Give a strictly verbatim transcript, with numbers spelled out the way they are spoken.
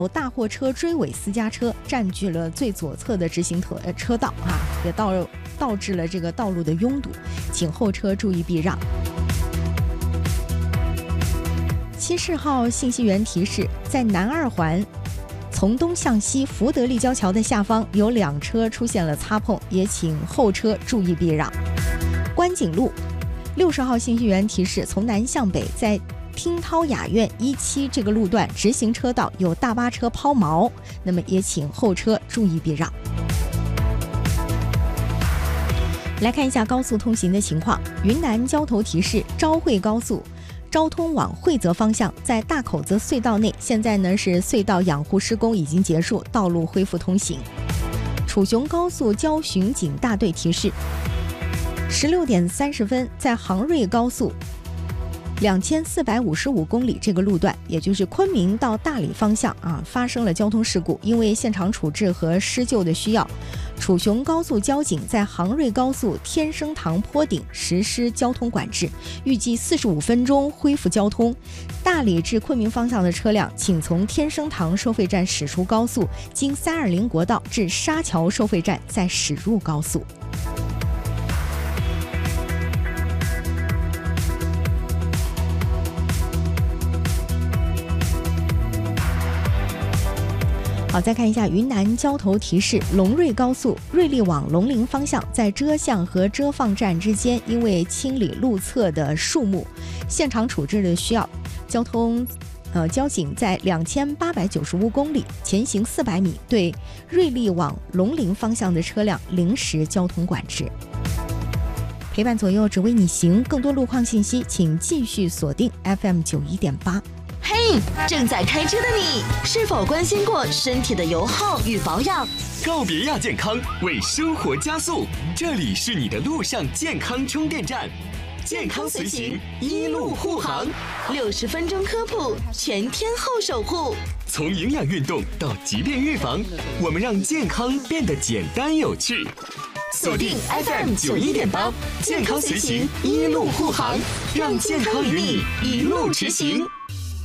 有大货车追尾私家车，占据了最左侧的直行车呃车道啊，也导导致了这个道路的拥堵，请后车注意避让。七十号信息源提示，在南二环从东向西福德立交桥的下方有两车出现了擦碰，也请后车注意避让。观景路六十号信息源提示，从南向北在听涛雅苑一期这个路段直行车道有大巴车抛锚，那么也请后车注意避让。来看一下高速通行的情况，云南交头提示，昭惠高速昭通往惠泽方向在大口子隧道内，现在呢是隧道养护施工已经结束，道路恢复通行。楚雄高速交巡警大队提示，十六点三十分在杭瑞高速两千四百五十五公里这个路段，也就是昆明到大理方向啊，发生了交通事故，因为现场处置和施救的需要，楚雄高速交警在杭瑞高速天生堂坡顶实施交通管制，预计四十五分钟恢复交通。大理至昆明方向的车辆，请从天生堂收费站驶出高速，经三二零国道至沙桥收费站再驶入高速。好，再看一下云南交头提示，龙瑞高速瑞丽往龙陵方向在遮巷和遮放站之间，因为清理路侧的树木，现场处置的需要，交通呃交警在两千八百九十五公里前行四百米，对瑞丽往龙陵方向的车辆临时交通管制。陪伴左右，只为你行。更多路况信息，请继续锁定 F M 九一点八。 嘿，正在开车的你，是否关心过身体的油耗与保养？ 告别亚健康，为生活加速，这里是你的路上健康充电站，健康随行，一路护航， 六十分钟科普，全天候守护。 从营养运动到疾病预防，我们让健康变得简单有趣。 锁定 F M 九一点八，健康随行，一路护航，让健康与你一路驰行。